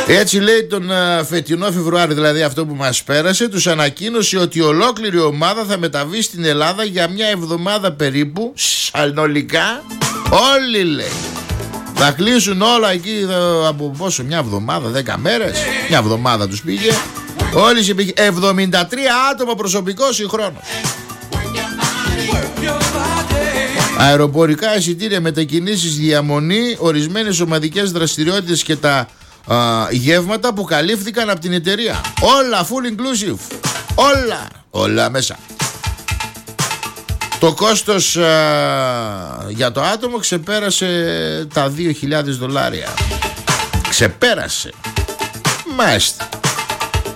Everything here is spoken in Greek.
Έτσι λέει τον φετινό Φεβρουάριο, δηλαδή αυτό που μας πέρασε, τους ανακοίνωσε ότι ολόκληρη ομάδα θα μεταβεί στην Ελλάδα για μια εβδομάδα περίπου, συνολικά. Όλοι λέει θα κλείσουν όλα εκεί από πόσο, μια εβδομάδα, 10 μέρες, μια εβδομάδα τους πήγε. Όλοι σε πήγε 73 άτομα προσωπικό συγχρόνως. Αεροπορικά εισιτήρια, μετακινήσεις, διαμονή, ορισμένες ομαδικές δραστηριότητες και τα γεύματα που καλύφθηκαν από την εταιρεία. Όλα full inclusive. Όλα μέσα. Το κόστος για το άτομο ξεπέρασε τα $2.000. Ξεπέρασε. Μάλιστα.